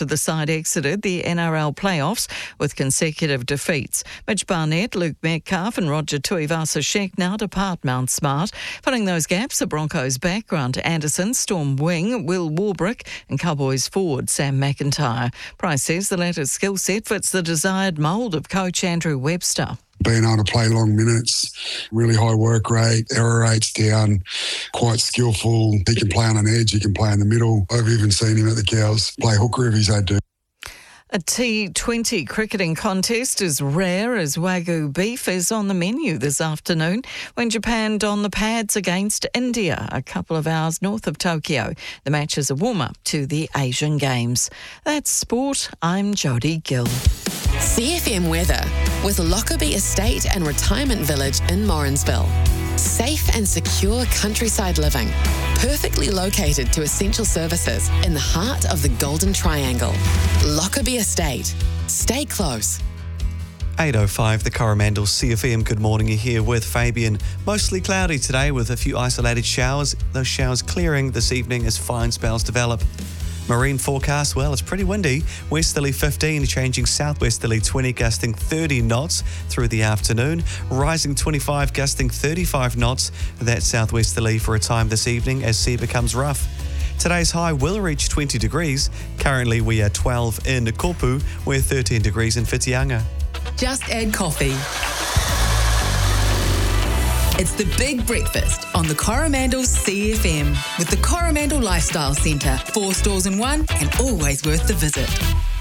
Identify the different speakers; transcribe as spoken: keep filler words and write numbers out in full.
Speaker 1: after the side exited the N R L playoffs with consecutive defeats. Mitch Barnett, Luke Metcalf and Roger Tuivasa-Sheck now depart Mount Smart. Filling those gaps, the Broncos back Grant Anderson, Storm wing Will Warbrick and Cowboys forward Sam McIntyre. Price says the latter's skill set fits the desired mould of coach Andrew Webster.
Speaker 2: Being able to play long minutes, really high work rate, error rates down, quite skillful. He can play on an edge, he can play in the middle. I've even seen him at the Cows play hooker if he's had to.
Speaker 1: A T twenty cricketing contest as rare as Wagyu beef is on the menu this afternoon when Japan don the pads against India, a couple of hours north of Tokyo. The match is a warm-up to the Asian Games. That's sport. I'm Jodie Gill.
Speaker 3: C F M weather with Lockerbie Estate and Retirement Village in Morrinsville. Safe and secure countryside living, perfectly located to essential services in the heart of the Golden Triangle. Lockerbie Estate. Stay close.
Speaker 4: eight oh five, the Coromandel C F M. Good morning, you're here with Fabian. Mostly cloudy today with a few isolated showers. Those showers clearing this evening as fine spells develop. Marine forecast, well, it's pretty windy. Westerly fifteen, changing southwesterly twenty, gusting thirty knots through the afternoon. Rising twenty-five, gusting thirty-five knots. That's southwesterly for a time this evening as sea becomes rough. Today's high will reach twenty degrees. Currently we are twelve in Kopu. We're thirteen degrees in Whitianga.
Speaker 5: Just add coffee. It's the Big Breakfast on the Coromandel C F M with the Coromandel Lifestyle Centre. Four stores in one and always worth the visit.